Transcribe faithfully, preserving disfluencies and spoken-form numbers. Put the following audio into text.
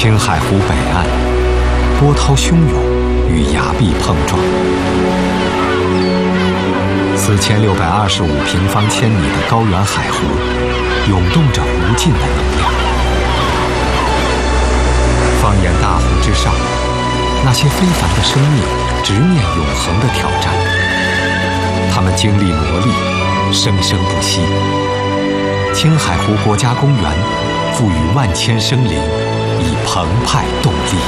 青海湖北岸，波涛汹涌，与崖壁碰撞。四千六百二十五平方千米的高原海湖，涌动着无尽的能量。放眼大湖之上，那些非凡的生命直面永恒的挑战，他们经历磨砺，生生不息。青海湖国家公园赋予万千生灵以澎湃动力。